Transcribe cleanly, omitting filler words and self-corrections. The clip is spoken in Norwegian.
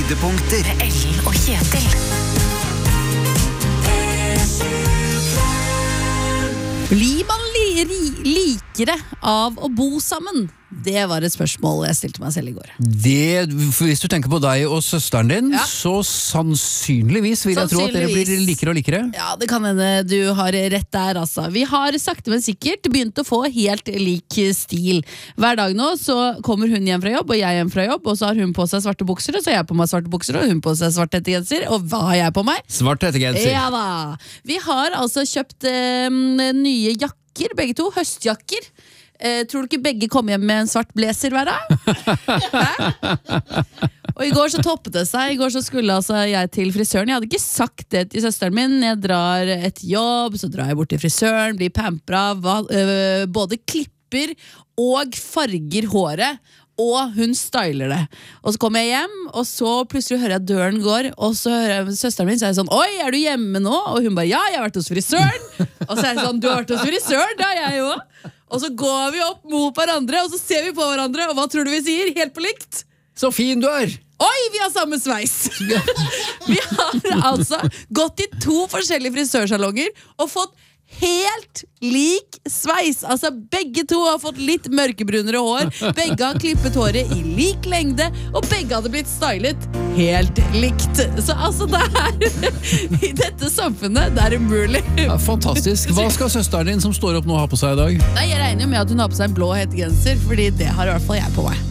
Høydepunkter. Ellen og Kjetil. Blir man likere av å bo sammen? Det var et spørsmål jeg stilte meg selv i går. Hvis du tenker på deg og søsteren din, Ja. så sannsynligvis vil jeg tro at dere blir likere og likere. Ja, det kan hende du har rett der, altså. Vi har sakte, men sikkert begynt å få helt lik stil. Hver dag nå så kommer hun hjem fra jobb, og jeg hjem fra jobb, og så har hun på seg svarte bukser, og så har jeg på meg svarte bukser, og hun på seg svart hettegenser, og hva har jeg på meg? Svart hettegenser. Ja da. Vi har altså kjøpt nye jakker, begge to, høstjakker. Tror du ikke begge kom hjem med en svart blazer hver dag? Og i går så toppet det seg. I går så skulle altså jeg til frisøren. Jeg hadde ikke sagt det til søsteren min. Jeg drar et jobb, så drar jeg bort til frisøren, blir pampra, både klipper og farger håret. Og hun styler det. Og så kommer jeg hjem, og så plutselig hører jeg døren går, og så hører jeg søsteren min, så er jeg sånn, oi, er du hjemme nå? Og hun bare, ja, jeg har vært hos frisøren. Og så er jeg sånn, du har vært hos frisøren? Da er jeg jo. Og så går vi opp mot hverandre, og så ser vi på hverandre, og hva tror du vi sier? Helt på likt. Så fin du er! Oi, vi har samme sveis! Vi har altså gått i 2 forskjellige frisørsalonger og fått helt lik sveis. Altså begge to har fått litt mørkebrunere hår. Begge har klippet håret i lik lengde, og begge hadde blitt stylet helt likt. Så altså det er i dette samfunnet, det er umulig. Ja, fantastisk. Hva skal søsteren din som står opp nå ha på seg i dag? Nei, jeg regner jo med at hun har på seg en blå hettegenser, fordi det har i hvert fall jeg på meg.